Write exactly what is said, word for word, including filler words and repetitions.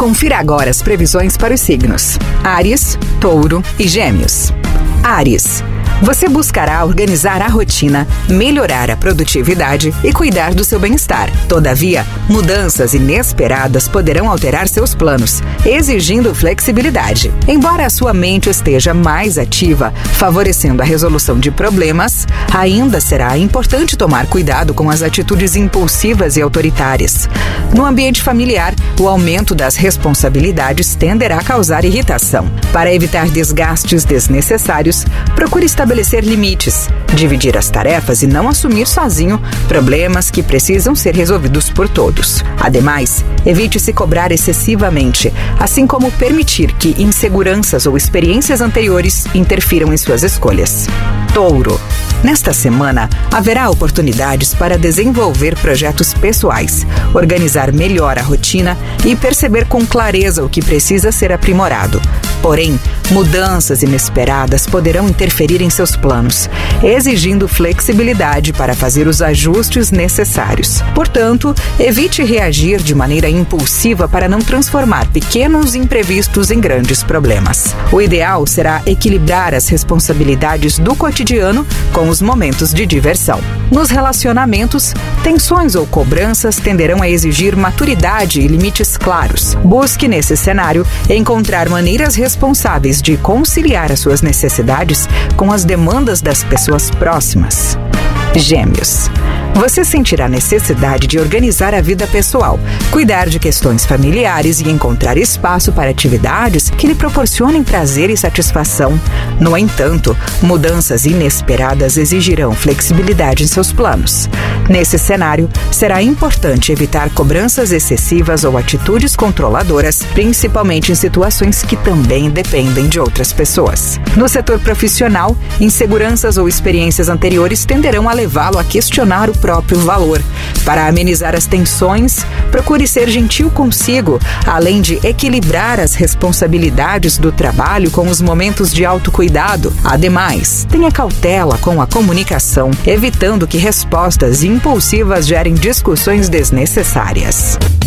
Confira agora as previsões para os signos Áries, Touro e Gêmeos. Áries. Você buscará organizar a rotina, melhorar a produtividade e cuidar do seu bem-estar. Todavia, mudanças inesperadas poderão alterar seus planos, exigindo flexibilidade. Embora a sua mente esteja mais ativa, favorecendo a resolução de problemas, ainda será importante tomar cuidado com as atitudes impulsivas e autoritárias. No ambiente familiar, o aumento das responsabilidades tenderá a causar irritação. Para evitar desgastes desnecessários, procure estabelecer Estabelecer limites, dividir as tarefas e não assumir sozinho problemas que precisam ser resolvidos por todos. Ademais, evite se cobrar excessivamente, assim como permitir que inseguranças ou experiências anteriores interfiram em suas escolhas. Touro. Nesta semana, haverá oportunidades para desenvolver projetos pessoais, organizar melhor a rotina e perceber com clareza o que precisa ser aprimorado. Porém, mudanças inesperadas poderão interferir em seus planos, exigindo flexibilidade para fazer os ajustes necessários. Portanto, evite reagir de maneira impulsiva para não transformar pequenos imprevistos em grandes problemas. O ideal será equilibrar as responsabilidades do cotidiano com os momentos de diversão. Nos relacionamentos, tensões ou cobranças tenderão a exigir maturidade e limites claros. Busque, nesse cenário, encontrar maneiras responsáveis de conciliar as suas necessidades com as demandas das pessoas próximas. Gêmeos. Você sentirá necessidade de organizar a vida pessoal, cuidar de questões familiares e encontrar espaço para atividades que lhe proporcionem prazer e satisfação. No entanto, mudanças inesperadas exigirão flexibilidade em seus planos. Nesse cenário, será importante evitar cobranças excessivas ou atitudes controladoras, principalmente em situações que também dependem de outras pessoas. No setor profissional, inseguranças ou experiências anteriores tenderão a levá-lo a questionar o próprio valor. Para amenizar as tensões, procure ser gentil consigo, além de equilibrar as responsabilidades do trabalho com os momentos de autocuidado. Ademais, tenha cautela com a comunicação, evitando que respostas impulsivas gerem discussões desnecessárias.